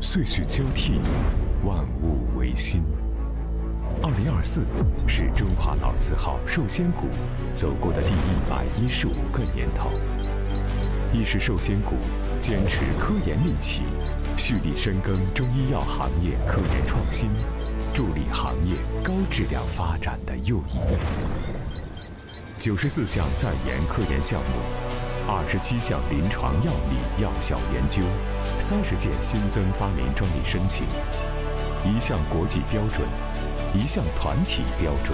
岁序交替，万物维新。2024是中华老字号寿仙谷走过的第115个年头，亦是寿仙谷坚持科研利器，蓄力深耕中医药行业科研创新，助力行业高质量发展的又一面。94项在研科研项目，27项临床药理药效研究，30件新增发明专利申请，1项国际标准，1项团体标准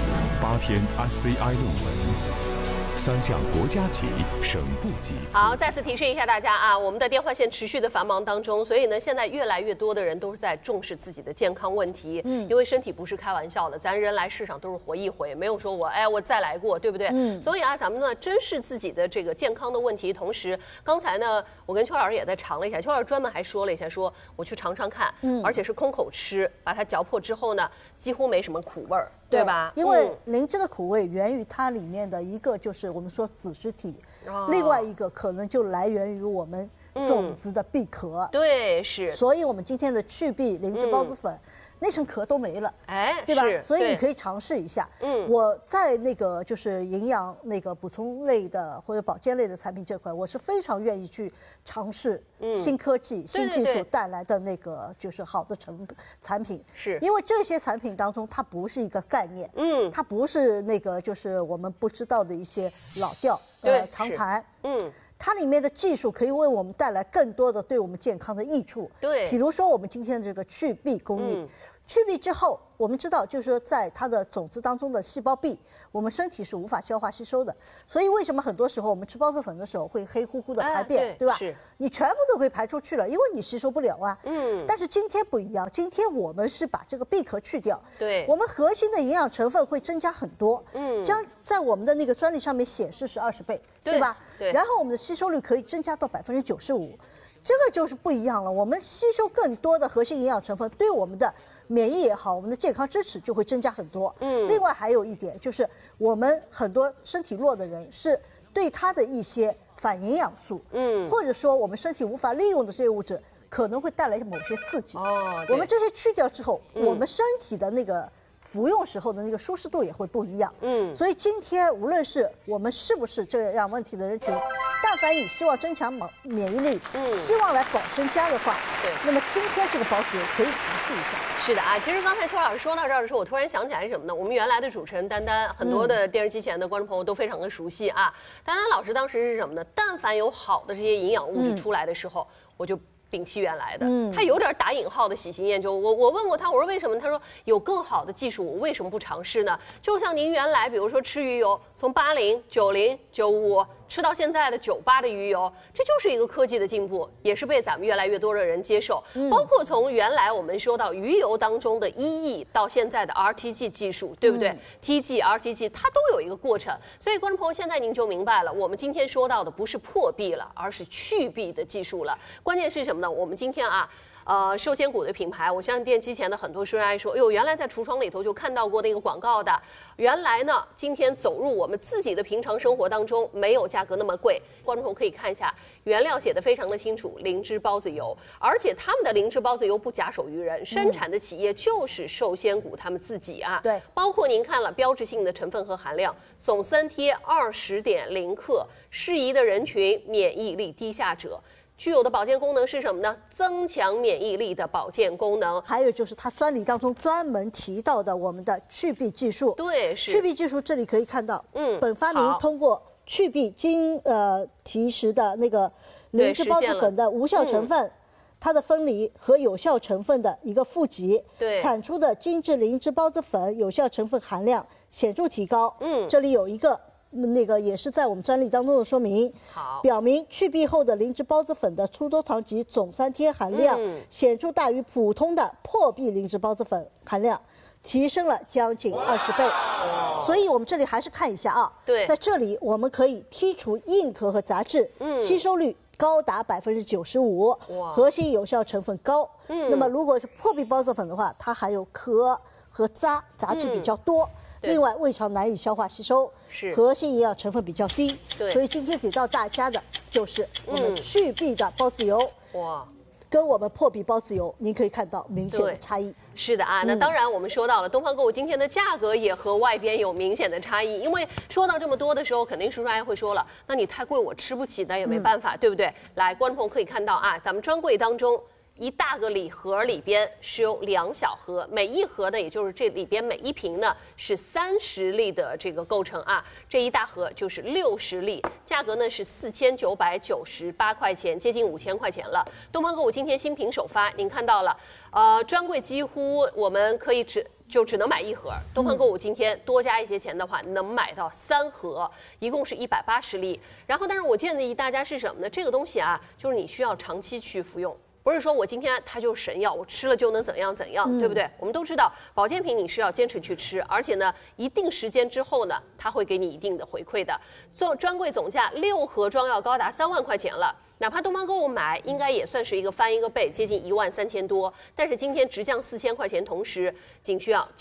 ，8篇 SCI 论文。3项国家级、省部级。 好，再次提示一下大家啊，我们的电话线持续的繁忙当中，所以呢，现在越来越多的人都是在重视自己的健康问题。因为身体不是开玩笑的，咱人来世上都是活一回，没有说我再来过，对不对？所以啊，咱们呢珍视自己的这个健康的问题，同时刚才呢，我跟邱老师也在尝了一下，邱老师专门还说了一下，说我去尝尝看，而且是空口吃，把它嚼破之后呢，几乎没什么苦味儿。对吧？ 因为灵芝的苦味源于它里面的一个就是我们说子实体，另外一个可能就来源于我们种子的闭壳。 对，是。 所以我们今天的去壁灵芝孢子粉，那层壳都没了，对吧？所以你可以尝试一下。我在那个就是营养那个补充类的或者保健类的产品这块，我是非常愿意去尝试新科技、新技术带来的那个就是好的产品。是因为这些产品当中，它不是一个概念，它不是那个就是我们不知道的一些老调常谈，它里面的技术可以为我们带来更多的对我们健康的益处。对，比如说我们今天这个去壁工艺。去壁之后，我们知道，就是说，在它的种子当中的细胞壁，我们身体是无法消化吸收的。所以，为什么很多时候我们吃孢子粉的时候会黑乎乎的排便，对吧？是，你全部都可以排出去了，因为你吸收不了啊。但是今天不一样，今天我们是把这个壁壳去掉，对，我们核心的营养成分会增加很多。将在我们的那个专利上面显示是20倍，对吧？对。然后我们的吸收率可以增加到95%，这个就是不一样了。我们吸收更多的核心营养成分，对我们的免疫也好，我们的健康支持就会增加很多。另外还有一点就是，我们很多身体弱的人是对他的一些反营养素，或者说我们身体无法利用的这些物质，可能会带来某些刺激。我们这些去掉之后，我们身体的那个服用时候的那个舒适度也会不一样。所以今天无论是我们是不是这样问题的人群，但凡你希望增强免疫力，希望来保身家的话，那么今天这个保子油可以尝试一下。 是的啊，其实刚才邱老师说到这儿的时候，我突然想起来什么呢？我们原来的主持人丹丹，很多的电视机前的观众朋友都非常的熟悉啊。丹丹老师当时是什么呢？但凡有好的这些营养物质出来的时候，我就摒弃原来的，他有点打引号的喜新厌旧。我问过他，我说为什么？他说有更好的技术，我为什么不尝试呢？就像您原来比如说吃鱼油，从80、90、95吃到现在的98的鱼油，这就是一个科技的进步，也是被咱们越来越多的人接受。包括从原来我们说到鱼油当中的EE到现在的 RTG 技术，对不对？TG、RTG 它都有一个过程。所以观众朋友，现在您就明白了，我们今天说到的不是破壁了，而是去壁的技术了。关键是什么呢？我们今天啊。寿仙谷的品牌，我相信电机前的很多人爱说，哎呦，原来在橱窗里头就看到过那个广告的。原来呢，今天走入我们自己的平常生活当中，没有价格那么贵。观众朋友可以看一下，原料写得非常的清楚，灵芝孢子油，而且他们的灵芝孢子油不假手于人，生产的企业就是寿仙谷他们自己啊。对，包括您看了标志性的成分和含量，总三贴20.0克，适宜的人群，免疫力低下者。具有的保健功能是什么呢？增强免疫力的保健功能。 还有就是它专利当中专门提到的我们的去壁技术。对，是去壁技术，这里可以看到，本发明通过去壁经提示的那个灵芝孢子粉的无效成分，它的分离和有效成分的一个负极，产出的精制灵芝孢子粉有效成分含量显著提高。这里有一个。那个也是在我们专利当中的说明，表明去壁后的灵芝孢子粉的粗多糖级总三贴含量显著大于普通的破壁灵芝孢子粉含量，提升了将近20倍。所以我们这里还是看一下啊，在这里我们可以剔除硬壳和杂质，吸收率高达95%，核心有效成分高。那么如果是破壁孢子粉的话，它还有壳和杂质比较多。另外，胃肠难以消化吸收，核心营养成分比较低，所以今天给到大家的就是我们去壁的孢子油。哇， 跟我们破壁孢子油，您可以看到明显的差异。 是的啊，那当然我们说到了东方购物今天的价格也和外边有明显的差异，因为说到这么多的时候，肯定叔叔阿姨会说了，那你太贵我吃不起，那也没办法，对不对？来，观众朋友可以看到啊，咱们专柜当中。一大个礼盒里边是有2小盒，每一盒呢，也就是这里边每一瓶呢是30粒的这个构成啊，这一大盒就是60粒，价格呢是4998块钱，接近5000块钱了。东方购物今天新品首发，您看到了，专柜几乎我们可以只能买1盒，东方购物今天多加一些钱的话，能买到3盒，一共是180粒。然后，但是我建议大家是什么呢？这个东西啊，就是你需要长期去服用。不是说我今天它就是神药，我吃了就能怎样怎样，对不对？我们都知道保健品你是要坚持去吃，而且呢，一定时间之后呢，它会给你一定的回馈的。做专柜总价6盒装要高达3万块钱了。哪怕东方购物买，应该也算是一个翻一个倍，接近13000多。但是今天直降4000块钱，同时仅需要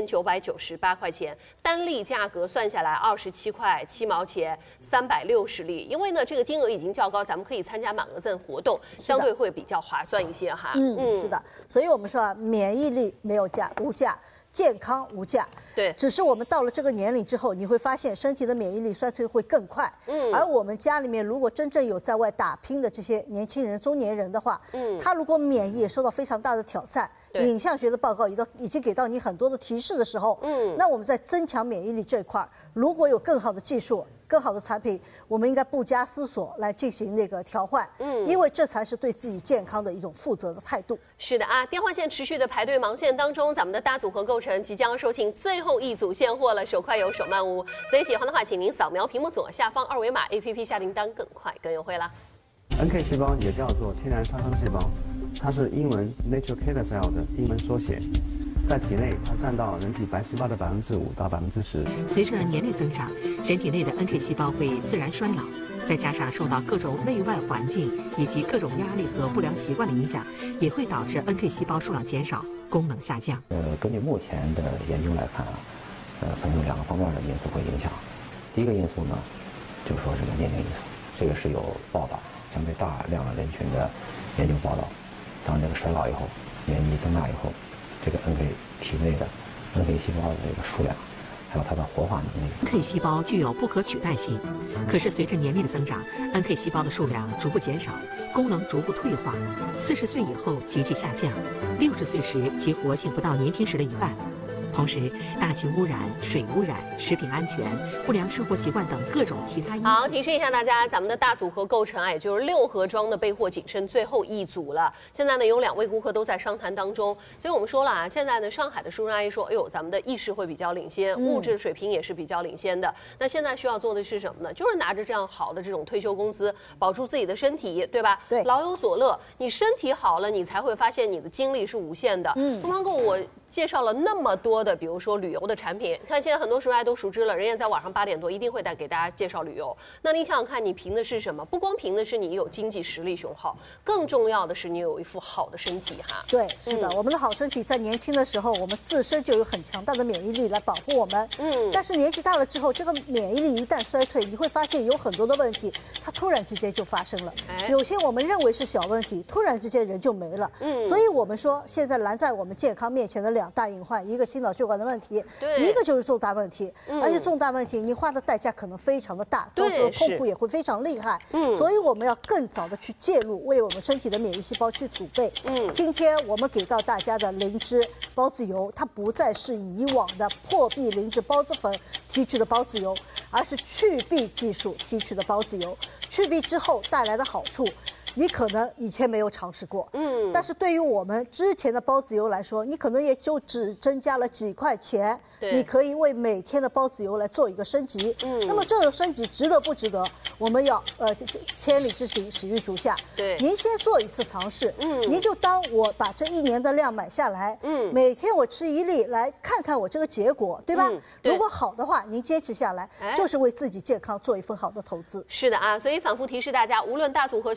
9998块钱，单粒价格算下来27块7毛钱，360粒。因为呢，这个金额已经较高，咱们可以参加满额赠活动，相对会比较划算一些哈。 是的。所以我们说啊，免疫力没有价无价。健康无价， 对， 只是我们到了这个年龄之后，你会发现身体的免疫力衰退会更快。而我们家里面如果真正有在外打拼的这些年轻人、中年人的话，他如果免疫也受到非常大的挑战，影像学的报告已经给到你很多的提示的时候，那我们在增强免疫力这一块，如果有更好的技术、更好的产品，我们应该不加思索来进行那个调换，因为这才是对自己健康的一种负责的态度。 是的啊，电话线持续的排队忙线当中，咱们的大组合购成即将售罄，最后一组现货了，手快有手慢无，所以喜欢的话，请您扫描屏幕左下方2维码 APP 下订单，更快更优惠啦。 NK 细胞也叫做天然杀伤细胞，它是英文 Natural Killer Cell 的英文缩写。在体内，它占到人体白细胞的5%到10%。 随着年龄增长，人体内的 NK 细胞会自然衰老，再加上受到各种内外环境以及各种压力和不良习惯的影响，也会导致 NK 细胞数量减少，功能下降。 根据目前的研究来看啊，可能有2个方面的因素会影响。第一个因素呢，就是说这个年龄因素，这个是有报道，相对大量的人群的研究报道，当这个衰老以后，年纪增大以后。这个 NK 体内的 NK 细胞的这个数量，还有它的活化能力。 NK 细胞具有不可取代性，可是随着年龄的增长 ，NK 细胞的数量逐步减少，功能逐步退化，40岁以后急剧下降，60岁时其活性不到年轻时的1半。同时，大气污染、水污染、食品安全、不良生活习惯等各种其他因素。 好，提示一下大家，咱们的大组合购成啊，也就是6盒装的备货仅剩最后一组了。现在呢，有2位顾客都在商谈当中，所以我们说了啊，现在呢，上海的叔叔阿姨说，哎呦，咱们的意识会比较领先，物质水平也是比较领先的。那现在需要做的是什么呢？就是拿着这样好的这种退休工资，保住自己的身体，对吧？ 对， 老有所乐。你身体好了，你才会发现你的精力是无限的。东方购我介绍了那么多的，比如说旅游的产品，看现在很多叔叔阿姨都熟知了，人家在晚上8点多一定会带给大家介绍旅游。那你想想看，你凭的是什么？不光凭的是你有经济实力雄厚，更重要的是你有一副好的身体哈。 对，是的，我们的好身体在年轻的时候，我们自身就有很强大的免疫力来保护我们。但是年纪大了之后，这个免疫力一旦衰退，你会发现有很多的问题，它突然之间就发生了。有些我们认为是小问题，突然之间人就没了。所以我们说，现在拦在我们健康面前的2大隐患，一个心脑血管的问题，一个就是重大问题，而且重大问题你花的代价可能非常的大，遭受的痛苦也会非常厉害。所以我们要更早的去介入，为我们身体的免疫细胞去储备。今天我们给到大家的灵芝孢子油，它不再是以往的破壁灵芝孢子粉提取的孢子油，而是去壁技术提取的孢子油。去壁之后带来的好处，你可能以前没有尝试过，但是对于我们之前的孢子油来说，你可能也就只增加了几块钱，你可以为每天的孢子油来做一个升级。那么这种升级值得不值得？我们要千里之行，始于足下。 对， 您先做一次尝试，您就当我把这1年的量买下来，每天我吃1粒，来看看我这个结果，对吧？如果好的话，您坚持下来，就是为自己健康做一份好的投资。 是的啊，所以反复提示大家，无论大组合、小组合呢。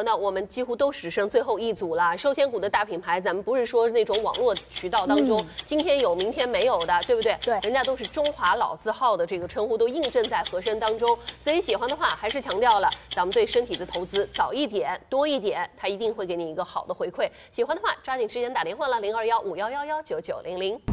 呢，我们几乎都只剩最后一组了。寿仙谷的大品牌，咱们不是说那种网络渠道当中，今天有明天没有的，对不对？ 对， 人家都是中华老字号的这个称呼都印证在和珅当中。所以喜欢的话，还是强调了咱们对身体的投资，早一点、多一点，它一定会给你一个好的回馈。喜欢的话，抓紧时间打电话了，0215111990。